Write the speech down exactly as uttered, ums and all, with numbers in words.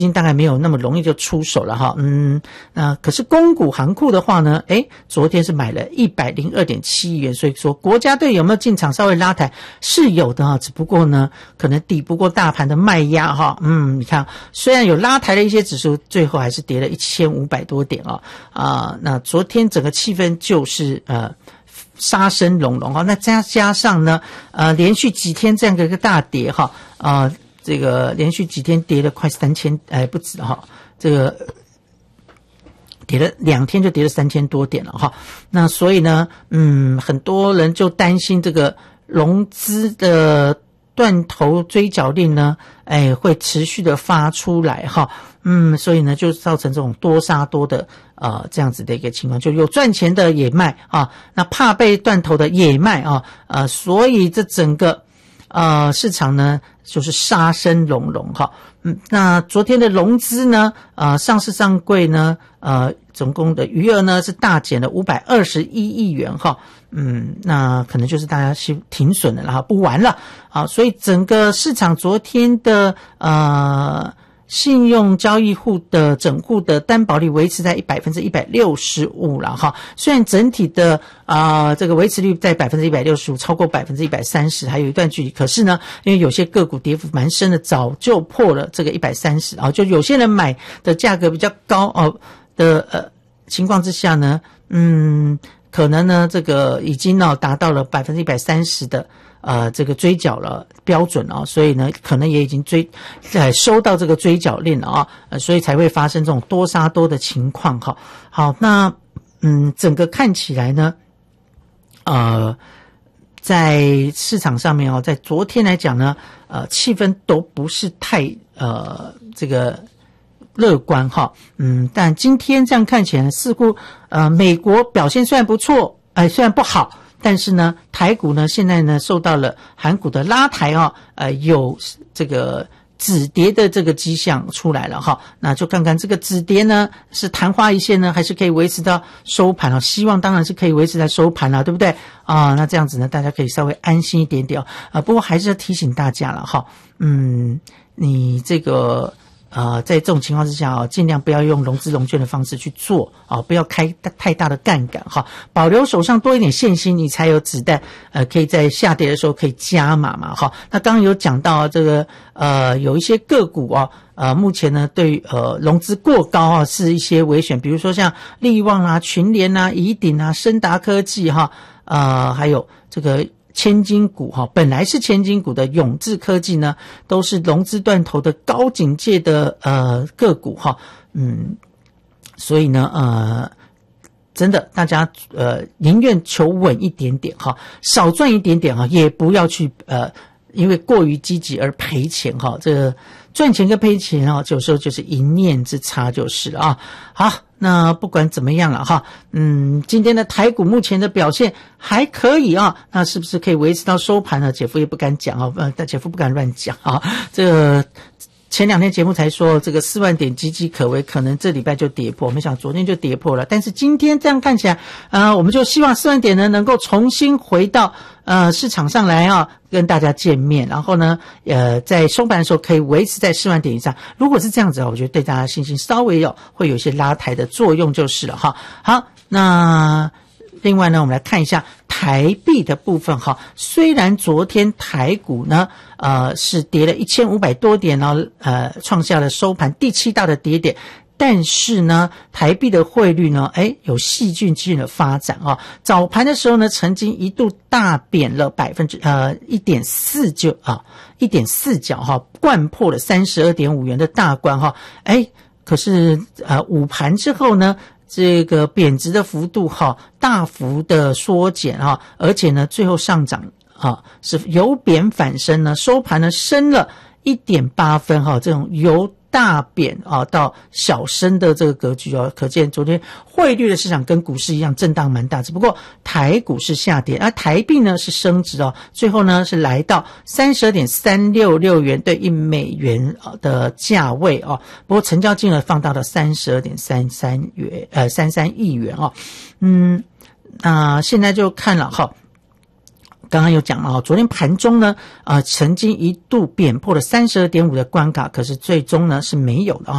金大概没有那么容易就出手了哈，嗯，那可是公股行库的话呢，诶，昨天是买了 一百零二点七亿元，所以说国家队有没有进场稍微拉抬是有的哈，只不过呢，可能抵不过大盘的卖压哈，嗯，你看，虽然有拉抬的一些指数，最后还是跌了一千五百多点啊，啊、呃，那昨天整个气氛就是呃。杀声隆隆哈，那加加上呢，呃，连续几天这样的一个大跌哈，啊、呃，这个连续几天跌了快三千，哎，不止哈，这个跌了两天就跌了三千多点了哈。那所以呢，嗯，很多人就担心这个融资的断头追缴令呢，哎，会持续的发出来哈。嗯，所以呢，就造成这种多杀多的呃这样子的一个情况，就有赚钱的也卖啊，那怕被断头的也卖啊，呃，所以这整个呃市场呢就是杀声隆隆哈。嗯，那昨天的融资呢，呃，上市上柜呢，呃，总共的余额呢是大减了五百二十一亿元哈。嗯，那可能就是大家是停损了，然后不玩了啊，所以整个市场昨天的呃。信用交易户的整户的担保率维持在百分之一百六十五了哈，虽然整体的啊、呃、这个维持率在百分之一百六十五，超过百分之一百三十，还有一段距离。可是呢，因为有些个股跌幅蛮深的，早就破了这个一百三十啊，就有些人买的价格比较高哦的呃情况之下呢，嗯，可能呢这个已经呢达到了百分之一百三十的。呃，这个追缴了标准啊，所以呢，可能也已经追，呃，收到这个追缴令了啊，呃，所以才会发生这种多杀多的情况哈。好，那嗯，整个看起来呢，呃，在市场上面哦，在昨天来讲呢，呃，气氛都不是太呃这个乐观哈，嗯，但今天这样看起来，似乎呃美国表现虽然不错，哎、呃，虽然不好。但是呢，台股呢现在呢受到了韩股的拉抬啊，呃，有这个止跌的这个迹象出来了哈。那就看看这个止跌呢是昙花一现呢，还是可以维持到收盘啊？希望当然是可以维持在收盘了，对不对啊？那这样子呢，大家可以稍微安心一点点啊。不过还是要提醒大家了哈，嗯，你这个。呃，在这种情况之下啊，尽量不要用融资融券的方式去做啊，不要开太大的杠杆哈，保留手上多一点现金，你才有子弹，呃，可以在下跌的时候可以加码嘛哈。那刚刚有讲到这个呃，有一些个股啊，呃，目前呢对呃融资过高啊是一些危险，比如说像力旺啊、群联啊、宜鼎啊、昇達科技哈，呃，还有这个。千金股哈，本来是千金股的永智科技呢，都是融资断头的高警戒的呃个股哈，嗯，所以呢呃，真的大家呃宁愿求稳一点点哈，少赚一点点哈，也不要去呃因为过于积极而赔钱哈，这个赚钱跟赔钱啊，有时候就是一念之差就是了啊。好。那不管怎么样了哈，嗯，今天的台股目前的表现还可以啊，那是不是可以维持到收盘呢？姐夫也不敢讲啊，呃，姐夫不敢乱讲啊。这个前两天节目才说这个四万点岌岌可危，可能这礼拜就跌破，我们想昨天就跌破了，但是今天这样看起来，呃，我们就希望四万点呢能够重新回到呃市场上来啊，跟大家见面，然后呢，呃，在收盘的时候可以维持在四万点以上。如果是这样子啊，我觉得对大家信心稍微有会有一些拉抬的作用就是了哈。好，那另外呢，我们来看一下台币的部分哈。虽然昨天台股呢，呃，是跌了一千五百多点，然后呃，创下了收盘第七大的跌点。但是呢，台币的汇率呢，哎，有戏剧性的发展啊。早盘的时候呢，曾经一度大贬了百分之呃一点四九啊，一点四角哈，掼破了三十二点五元的大关哈。哎，可是呃午盘之后呢，这个贬值的幅度哈大幅的缩减哈，而且呢，最后上涨啊是由贬反升呢，收盘呢升了一点八分哈，这种由大贬啊到小升的这个格局哦，可见昨天汇率的市场跟股市一样震荡蛮大，只不过台股是下跌，而台币呢是升值哦，最后呢是来到 三十二点三六六元对一美元的价位哦，不过成交金额放大到 三十二点三三元呃三十三亿元哦，嗯，那、呃、现在就看了哈。 刚刚有讲了哦，昨天盘中呢，呃，曾经一度贬破了 三十二点五 的关卡，可是最终呢是没有的啊。